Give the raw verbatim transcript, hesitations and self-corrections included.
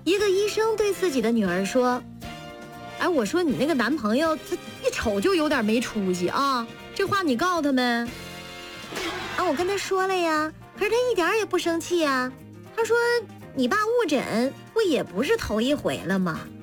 一个医生对自己的女儿说，哎，我说你那个男朋友他一瞅就有点没出息啊，这话你告诉他没？啊，我跟他说了呀，可是他一点也不生气呀。他说你爸误诊不也不是头一回了吗？